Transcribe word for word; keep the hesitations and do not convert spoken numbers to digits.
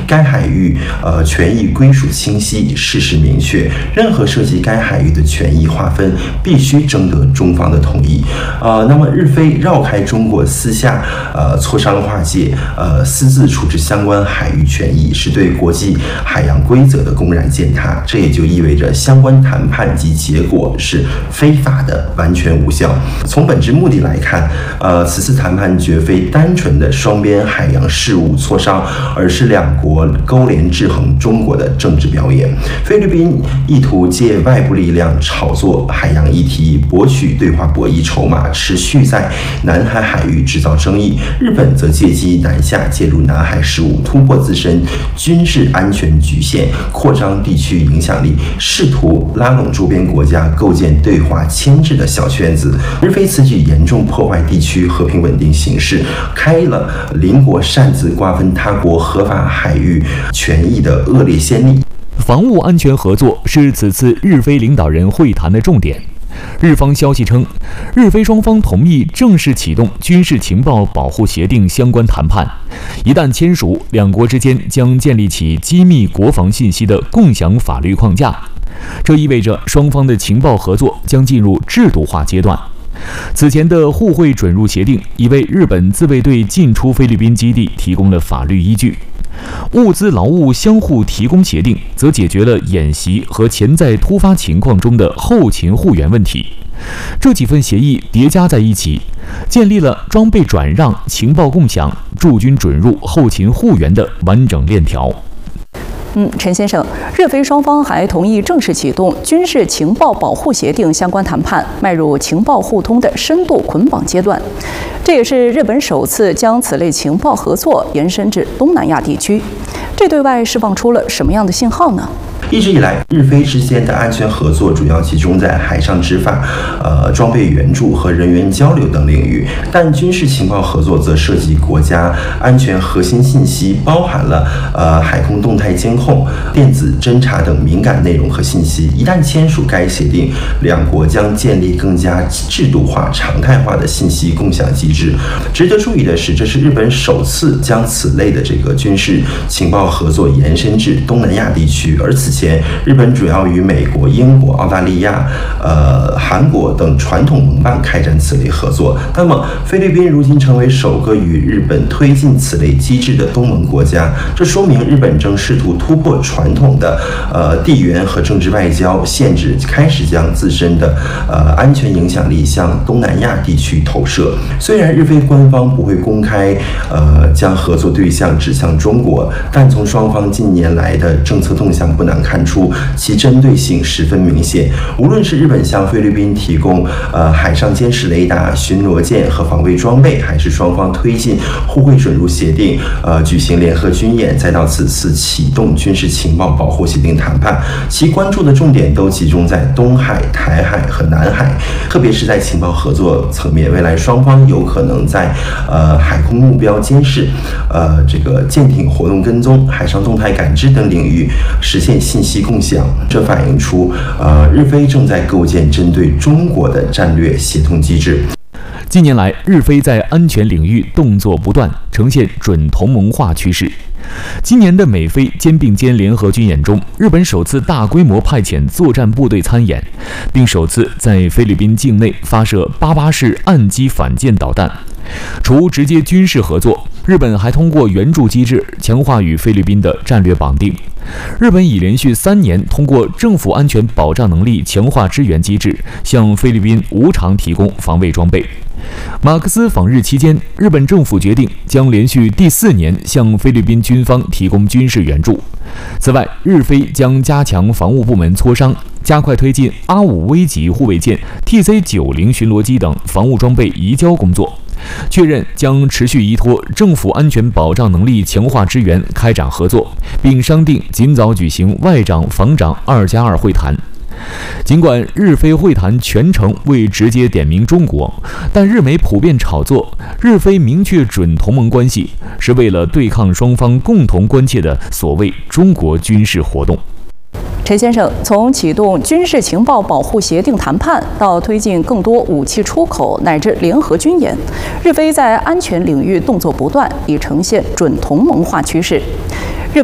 该海域呃权益归属清晰，事实明确，任何涉及该海域的权益划分必须征得中方的同意。呃，那么日非绕开中国私下呃磋商划界，呃私自处置相关海域权益，是对国际海洋规则的公然践踏。这也就意味着相关谈判及结果是非法的，完全无效。从本质目的来看，呃，此次谈判绝非单纯的双边海洋事务磋商，而是两国勾连制衡中国的政治表演。菲律宾意图借外部力量炒作海洋议题，博取对华博弈筹码，持续在南海海域制造争议。日本则借机南下介入南海事务，突破自身军事安全局限，扩张地区影响力，试图拉拢周边国家，构建对华牵制的小圈子。日非此举严重破坏地区和平稳定形势，开了邻国擅自瓜分他国合法海域权益的恶劣先例。 防务安全合作是此次日非领导人会谈的重点。日方消息称，日非双方同意正式启动军事情报保护协定相关谈判，一旦签署，两国之间将建立起机密国防信息的共享法律框架。这意味着双方的情报合作将进入制度化阶段。此前的互惠准入协定已为日本自卫队进出菲律宾基地提供了法律依据。物资劳务相互提供协定则解决了演习和潜在突发情况中的后勤护援问题。这几份协议叠加在一起，建立了装备转让、情报共享、驻军准入、后勤护援的完整链条。 嗯，陈先生，日非双方还同意正式启动军事情报保护协定相关谈判，迈入情报互通的深度捆绑阶段。这也是日本首次将此类情报合作延伸至东南亚地区，这对外释放出了什么样的信号呢？ 一直以来，日非之间的安全合作主要集中在海上执法、呃装备援助和人员交流等领域，但军事情报合作则涉及国家安全核心信息，包含了呃海空动态监控、电子侦察等敏感内容和信息。一旦签署该协定，两国将建立更加制度化、常态化的信息共享机制。值得注意的是，这是日本首次将此类的这个军事情报合作延伸至东南亚地区，而此前日本主要与美国、英国、澳大利亚、呃韩国等传统盟邦开展此类合作。那么，菲律宾如今成为首个与日本推进此类机制的东盟国家，这说明日本正试图突破传统的呃地缘和政治外交限制，开始将自身的呃安全影响力向东南亚地区投射。虽然日非官方不会公开呃将合作对象指向中国，但从双方近年来的政策动向不难看出其针对性十分明显。无论是日本向菲律宾提供呃海上监视雷达、巡逻舰和防卫装备，还是双方推进互惠准入协定、呃举行联合军演，再到此次启动军事情报保护协定谈判，其关注的重点都集中在东海、台海和南海，特别是在情报合作层面，未来双方有可能在呃海空目标监视、呃这个舰艇活动跟踪、海上动态感知等领域实现信息共享。这反映出呃日非正在构建针对中国的战略协同机制。 近年来，日非在安全领域动作不断，呈现准同盟化趋势。今年的美菲肩并肩联合军演中，日本首次大规模派遣作战部队参演，并首次在菲律宾境内发射八八式岸基反舰导弹。除直接军事合作，日本还通过援助机制强化与菲律宾的战略绑定。日本已连续三年通过政府安全保障能力强化支援机制，向菲律宾无偿提供防卫装备。马克思访日期间，日本政府决定将连续第四年向菲律宾军方提供军事援助。此外，日菲将加强防务部门磋商，加快推进阿五危级护卫舰、T C 九十 巡逻机等防务装备移交工作，确认将持续依托政府安全保障能力强化支援开展合作，并商定尽早举行外长防长二加二会谈。尽管日菲会谈全程未直接点名中国，但日媒普遍炒作日菲明确准同盟关系是为了对抗双方共同关切的所谓中国军事活动。 陈先生，从启动军事情报保护协定谈判到推进更多武器出口乃至联合军演，日菲在安全领域动作不断，已呈现准同盟化趋势。